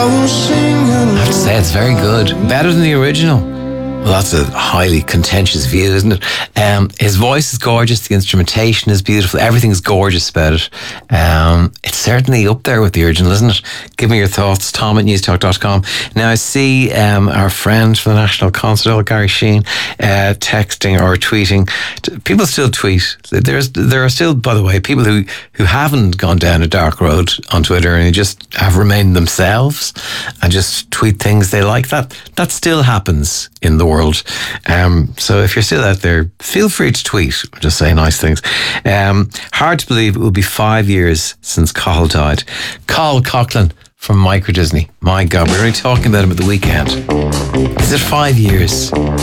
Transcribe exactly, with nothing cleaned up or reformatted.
I have to say, it's very good. Better than the original. Well, that's a highly contentious view, isn't it? Um, his voice is gorgeous. The instrumentation is beautiful. Everything's gorgeous about it. Um, it's certainly up there with the original, isn't it? Give me your thoughts. Tom at newstalk dot com. Now, I see um, our friend from the National Concert, Gary Sheehan, uh, texting or tweeting. People still tweet. There's, there are still, by the way, people who, who haven't gone down a dark road on Twitter and who just have remained themselves and just tweet things they like. That, that still happens in the world. Um, so if you're still out there, feel free to tweet or just say nice things. Um, hard to believe it will be five years since Cathal died. Cathal Coughlan from Micro Disney. My God, we were only talking about him at the weekend. Is it five years?